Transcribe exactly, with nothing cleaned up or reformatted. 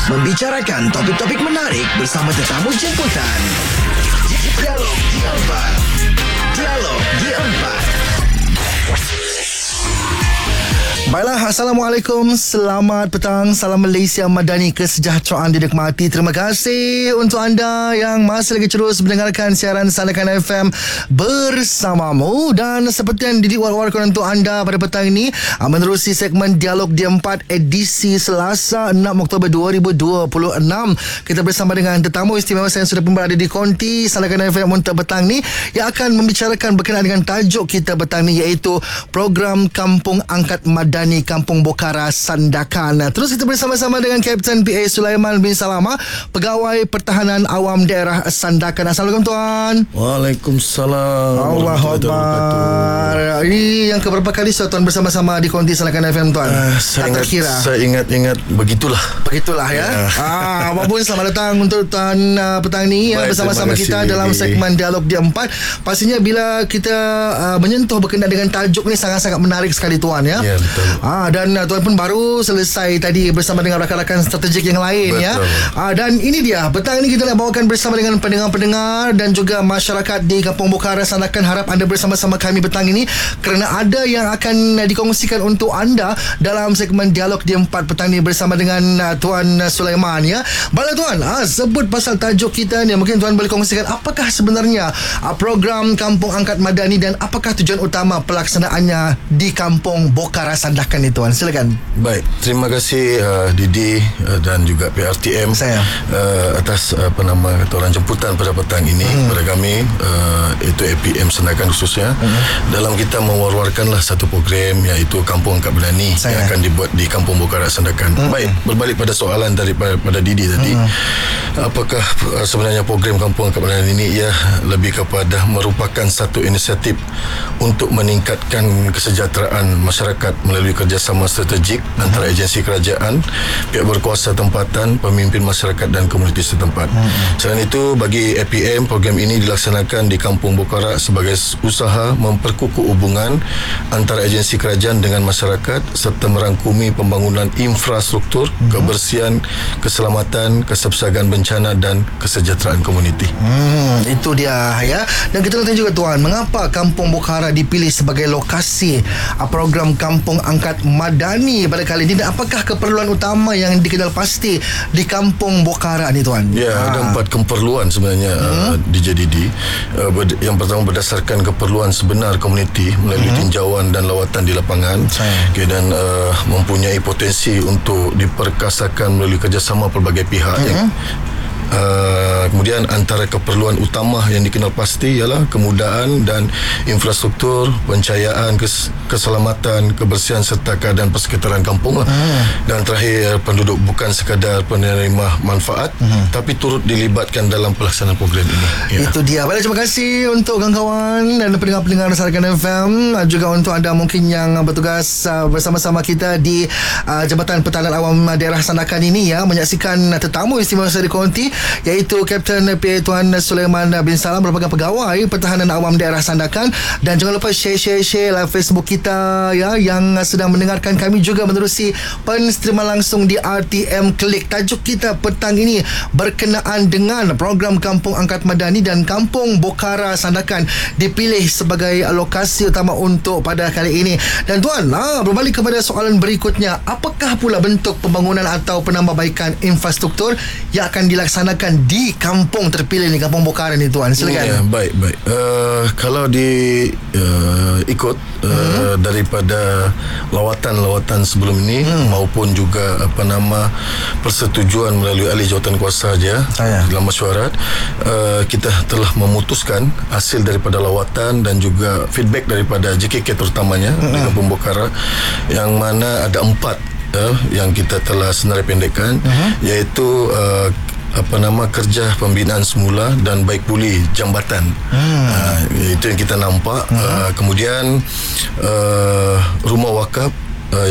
membicarakan topik-topik menarik bersama tetamu jemputan. Dialog di Empat. Dialog di Empat. Baiklah, Assalamualaikum, selamat petang, salam Malaysia Madani, kesejahteraan dinikmati. Terima kasih untuk anda yang masih lagi terus mendengarkan siaran Sandakan F M bersamamu. Dan seperti yang Didi war-warkan untuk anda pada petang ini, menerusi segmen Dialog di Empat edisi Selasa enam Oktober dua ribu dua puluh enam, kita bersama dengan tetamu istimewa saya yang sudah pun berada di konti Sandakan F M untuk petang ini, yang akan membicarakan berkenaan dengan tajuk kita petang ini, iaitu program Kampung Angkat Madani Kampung Bokara Sandakan. Terus kita bersama-sama dengan Kapten P A Sulaiman bin Salama, Pegawai Pertahanan Awam Daerah Sandakan. Assalamualaikum tuan. Waalaikumsalam. Allahu Akbar. Ini yang keberapa kali tuan bersama-sama di konti Sandakan F M tuan? Uh, saya, ingat, saya ingat-ingat begitulah. Begitulah ya. ya. Ah, apapun selamat datang untuk tuan uh, petang ni ya, bersama-sama kita dalam segmen Dialog di Empat. Pastinya bila kita uh, menyentuh berkenaan dengan tajuk ni sangat-sangat menarik sekali tuan ya. Ya, betul. Ah, dan uh, tuan pun baru selesai tadi bersama dengan rakan-rakan strategik yang lain. Betul. Ya. Ah, dan ini dia, petang ini kita nak bawakan bersama dengan pendengar-pendengar dan juga masyarakat di Kampung Bokara Sandakan. Harap anda bersama-sama kami petang ini, kerana ada yang akan uh, dikongsikan untuk anda dalam segmen Dialog di Empat petang ini bersama dengan uh, Tuan uh, Sulaiman ya. Baiklah tuan, ah, sebut pasal tajuk kita ni, mungkin tuan boleh kongsikan apakah sebenarnya uh, program Kampung Angkat Madani dan apakah tujuan utama pelaksanaannya di Kampung Bokara Sandakan ni tuan. Silakan. Baik, terima kasih uh, Didi uh, dan juga P R T M saya uh, atas uh, apa nama kata orang jemputan pada petang ini hmm. kepada kami uh, itu A P M Sandakan khususnya hmm. dalam kita mewar-warkanlah satu program iaitu Kampung Angkat Madani saya. yang akan dibuat di Kampung Bokara Sandakan. Hmm. Baik, berbalik pada soalan daripada pada Didi tadi, hmm. apakah uh, sebenarnya program Kampung Angkat Madani ini ia lebih kepada merupakan satu inisiatif untuk meningkatkan kesejahteraan masyarakat melalui kerjasama strategik uh-huh. antara agensi kerajaan, pihak berkuasa tempatan, pemimpin masyarakat dan komuniti setempat. Uh-huh. Selain itu, bagi A P M, program ini dilaksanakan di Kampung Bokara sebagai usaha memperkukuh hubungan antara agensi kerajaan dengan masyarakat serta merangkumi pembangunan infrastruktur, uh-huh. kebersihan, keselamatan, kesiapsiagaan bencana dan kesejahteraan komuniti. Hmm, itu dia ya. Dan kita nak tanya juga tuan, mengapa Kampung Bokara dipilih sebagai lokasi program Kampung Angkat Madani pada kali ini, dan apakah keperluan utama yang dikenal pasti di Kampung Bokara ni tuan? Ya, ha. ada empat keperluan sebenarnya hmm. uh, D J Didi. Uh, ber- yang pertama berdasarkan keperluan sebenar komuniti melalui hmm. tinjauan dan lawatan di lapangan. Okay, dan uh, mempunyai potensi untuk diperkasakan melalui kerjasama pelbagai pihak. Hmm. Yang Uh, kemudian antara keperluan utama yang dikenal pasti ialah kemudahan dan infrastruktur, pencahayaan, kes- keselamatan, kebersihan serta keadaan persekitaran kampung lah. Uh. Dan terakhir, penduduk bukan sekadar penerima manfaat uh. tapi turut dilibatkan dalam pelaksanaan program ini. Ya. Itu dia. Baik, terima kasih untuk kawan-kawan dan pendengar-pendengar Sandakan F M, juga untuk anda mungkin yang bertugas uh, bersama-sama kita di uh, Jabatan Pertahanan Awam Daerah Sandakan ini ya, menyaksikan uh, tetamu istimewa saya di konti, iaitu Kapten P A Tuan Sulaiman bin Salam, merupakan Pegawai Pertahanan Awam Daerah Sandakan. Dan jangan lupa share-share-share live Facebook kita ya, yang sedang mendengarkan kami juga menerusi penstreaman langsung di R T M Klik. Tajuk kita petang ini berkenaan dengan program Kampung Angkat Madani dan Kampung Bokara Sandakan dipilih sebagai lokasi utama untuk pada kali ini. Dan tuan, ah, berbalik kepada soalan berikutnya, apakah pula bentuk pembangunan atau penambahbaikan infrastruktur yang akan dilaksanakan di kampung terpilih ni, Kampung Bokara ni tuan? Silakan. Ya, baik baik. Uh, kalau di uh, ikut uh, hmm. daripada lawatan-lawatan sebelum ini hmm. maupun juga apa nama persetujuan melalui ahli jawatan kuasa saja dalam mesyuarat, uh, kita telah memutuskan hasil daripada lawatan dan juga feedback daripada J K K terutamanya hmm. di Kampung Bokara, yang mana ada empat uh, yang kita telah senarai pendekkan, hmm. iaitu uh, apa nama kerja pembinaan semula dan baik pulih jambatan. Hmm. Uh, itu yang kita nampak. Hmm. Uh, kemudian uh, rumah wakaf